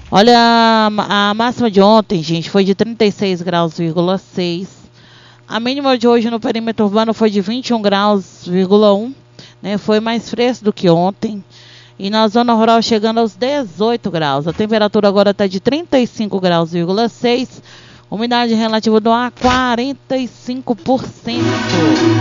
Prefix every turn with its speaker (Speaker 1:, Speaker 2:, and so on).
Speaker 1: Olha, a máxima de ontem, gente, foi de 36 graus,6. A mínima de hoje no perímetro urbano foi de 21 graus,1, né? Foi mais fresco do que ontem. E na zona rural chegando aos 18 graus. A temperatura agora está de 35 graus,6. Umidade relativa do ar 45%.